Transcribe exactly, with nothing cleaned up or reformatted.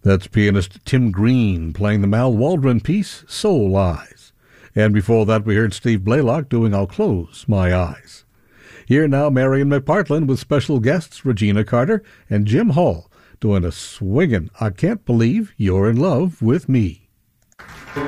That's pianist Tim Green playing the Mal Waldron piece, Soul Eyes. And before that, we heard Steve Blaylock doing I'll Close My Eyes. Here now, Marion McPartland with special guests Regina Carter and Jim Hall doing a swingin' I Can't Believe You're in Love with Me.